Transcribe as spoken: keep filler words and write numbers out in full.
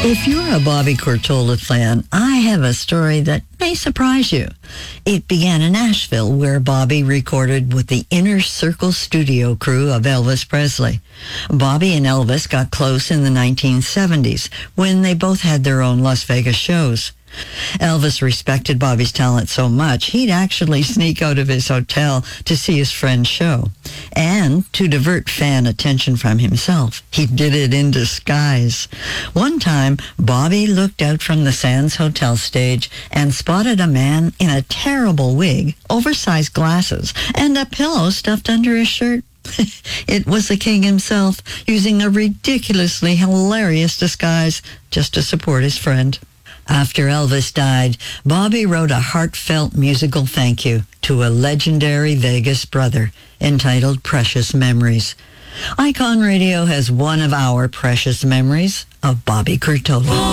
If you're a Bobby Curtola fan, I have a story that may surprise you. It began in Nashville, where Bobby recorded with the Inner Circle studio crew of Elvis Presley. Bobby and Elvis got close in the nineteen seventies, when they both had their own Las Vegas shows. Elvis respected Bobby's talent so much, he'd actually sneak out of his hotel to see his friend's show. And to divert fan attention from himself, he did it in disguise. One time, Bobby looked out from the Sands Hotel stage and spotted a man in a terrible wig, oversized glasses, and a pillow stuffed under his shirt. It was the king himself, using a ridiculously hilarious disguise just to support his friend. After Elvis died, Bobby wrote a heartfelt musical thank you to a legendary Vegas brother entitled Precious Memories. Icon Radio has one of our precious memories of Bobby Curtola.